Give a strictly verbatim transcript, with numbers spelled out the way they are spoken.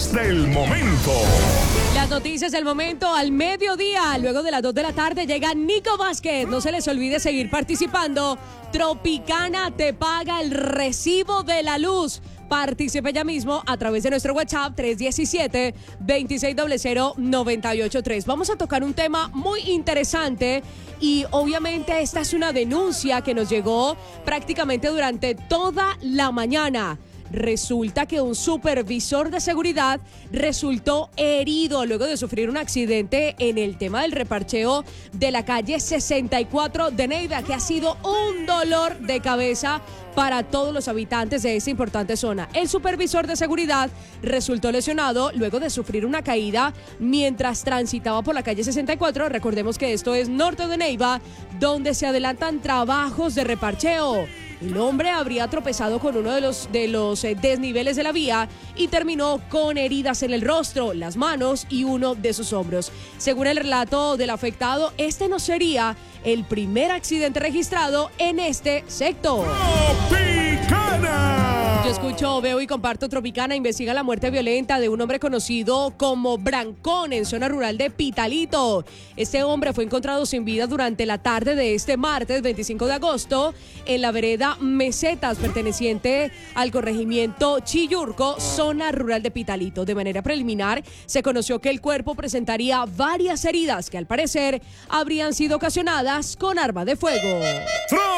noticias del momento. Las noticias del momento al mediodía. Luego de las dos de la tarde llega Nico Vázquez. No se les olvide seguir participando. Tropicana te paga el recibo de la luz. Participe ya mismo a través de nuestro WhatsApp tres uno siete, dos seis cero cero, nueve ocho tres. Vamos a tocar un tema muy interesante y obviamente esta es una denuncia que nos llegó prácticamente durante toda la mañana. Resulta que un supervisor de seguridad resultó herido luego de sufrir un accidente en el tema del reparcheo de la calle sesenta y cuatro de Neiva, que ha sido un dolor de cabeza para todos los habitantes de esta importante zona. El supervisor de seguridad resultó lesionado luego de sufrir una caída mientras transitaba por la calle sesenta y cuatro. Recordemos que esto es norte de Neiva, donde se adelantan trabajos de reparcheo. El hombre habría tropezado con uno de los, de los eh, desniveles de la vía y terminó con heridas en el rostro, las manos y uno de sus hombros. Según el relato del afectado, este no sería el primer accidente registrado en este sector. ¡Tropicana! Yo escucho, veo y comparto. Tropicana investiga la muerte violenta de un hombre conocido como Brancón en zona rural de Pitalito. Este hombre fue encontrado sin vida durante la tarde de este martes veinticinco de agosto en la vereda Mesetas, perteneciente al corregimiento Chillurco, zona rural de Pitalito. De manera preliminar, se conoció que el cuerpo presentaría varias heridas que al parecer habrían sido ocasionadas con arma de fuego.